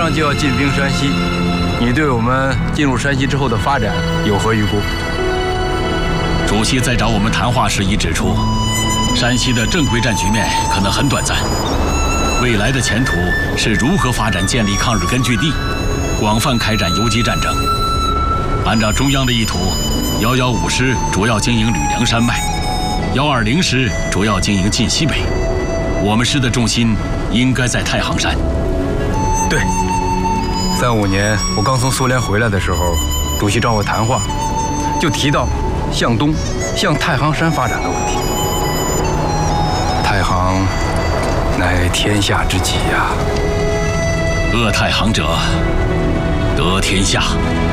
上就要进兵山西，你对我们进入山西之后的发展有何预估？ 主席在找我们谈话时已指出，山西的正规战局面可能很短暂，未来的前途是如何发展建立抗日根据地，广泛开展游击战争。按照中央的意图，115师主要经营吕梁山脉，120师主要经营晋西北，我们师的重心应该在太行山。 对，35年我刚从苏联回来的时候，主席找我谈话，就提到向东、向太行山发展的问题。太行乃天下之极呀！ 扼太行者，得天下。